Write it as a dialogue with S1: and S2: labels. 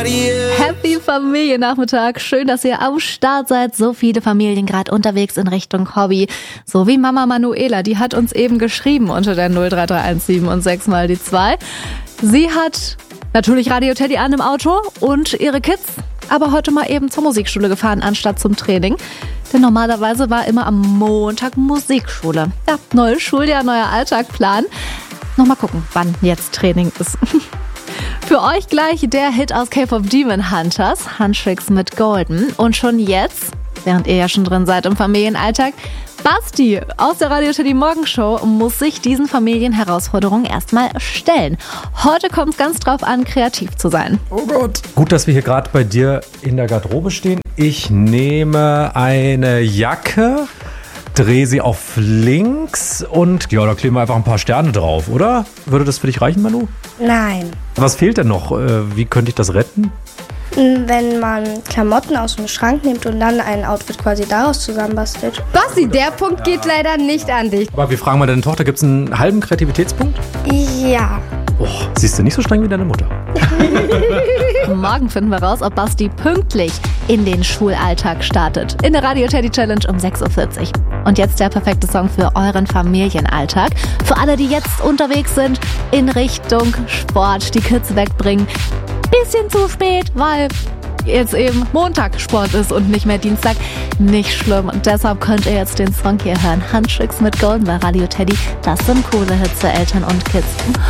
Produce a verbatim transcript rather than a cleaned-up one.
S1: Radio.
S2: Happy Familiennachmittag. Schön, dass ihr am Start seid. So viele Familien gerade unterwegs in Richtung Hobby. So wie Mama Manuela, die hat uns eben geschrieben unter der null drei drei eins sieben und sechs mal die zwei. Sie hat natürlich Radio Teddy an im Auto und ihre Kids aber heute mal eben zur Musikschule gefahren, anstatt zum Training. Denn normalerweise war immer am Montag Musikschule. Ja, neues Schuljahr, neuer Alltagplan. Noch mal gucken, wann jetzt Training ist. Für euch gleich der Hit aus K-Pop Demon Hunters, Huntrix mit Golden. Und schon jetzt, während ihr ja schon drin seid im Familienalltag, Basti aus der Radio Teddy Morgenshow muss sich diesen Familienherausforderungen erstmal stellen. Heute kommt es ganz drauf an, kreativ zu sein.
S3: Oh Gott. Gut, dass wir hier gerade bei dir in der Garderobe stehen. Ich nehme eine Jacke, drehe sie auf links und ja, da kleben wir einfach ein paar Sterne drauf, oder? Würde das für dich reichen, Manu?
S4: Nein.
S3: Was fehlt denn noch? Wie könnte ich das retten?
S4: Wenn man Klamotten aus dem Schrank nimmt und dann ein Outfit quasi daraus zusammenbastelt.
S5: Basti, der Punkt geht leider nicht an dich.
S3: Aber wir fragen mal deine Tochter, gibt es einen halben Kreativitätspunkt?
S4: Ja.
S3: Oh, siehst du nicht so streng wie deine Mutter.
S2: Morgen finden wir raus, ob Basti pünktlich in den Schulalltag startet. In der Radio Teddy Challenge um sechs Uhr vierzig. Und jetzt der perfekte Song für euren Familienalltag. Für alle, die jetzt unterwegs sind in Richtung Sport, die Kids wegbringen. Bisschen zu spät, weil jetzt eben Montag Sport ist und nicht mehr Dienstag. Nicht schlimm. Und deshalb könnt ihr jetzt den Song hier hören. Huntrix mit Golden bei Radio Teddy. Das sind coole Hits für Eltern und Kids.